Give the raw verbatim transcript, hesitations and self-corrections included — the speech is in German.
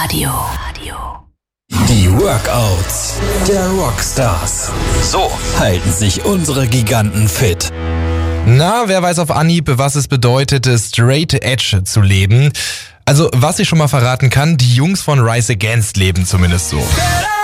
Radio. Die Workouts der Rockstars. So halten sich unsere Giganten fit. Na, wer weiß auf Anhieb, was es bedeutet, straight edge zu leben. Also, was ich schon mal verraten kann, die Jungs von Rise Against leben zumindest so.